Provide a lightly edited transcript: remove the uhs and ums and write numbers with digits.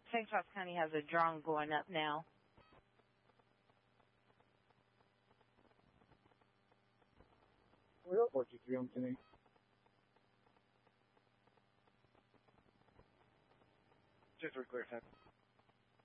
St. Charles County has a drone going up now. We're up 423 on Kennedy. Just for clear, 10.